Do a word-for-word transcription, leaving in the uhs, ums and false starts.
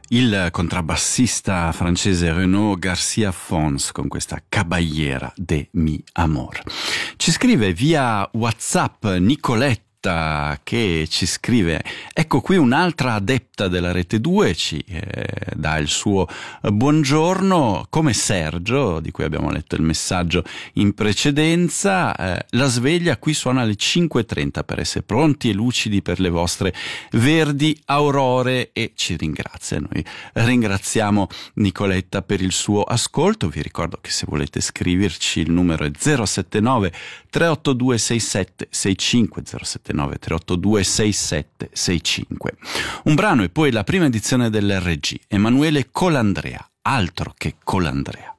il contrabbassista francese Renaud Garcia Fons con questa Caballera de mi amor. Ci scrive via WhatsApp Nicoletta, che ci scrive: ecco qui un'altra adepta della Rete due, ci eh, dà il suo buongiorno, come Sergio, di cui abbiamo letto il messaggio in precedenza. Eh, la sveglia qui suona alle cinque e trenta per essere pronti e lucidi per le vostre verdi aurore, e ci ringrazia. Noi ringraziamo Nicoletta per il suo ascolto. Vi ricordo che se volete scriverci il numero è zero sette nove tre otto due sei sette sei cinque, zero sette nove tre otto due sei sette sei cinque. Un brano e poi la prima edizione dell'R G. Emanuele Colandrea, altro che Colandrea.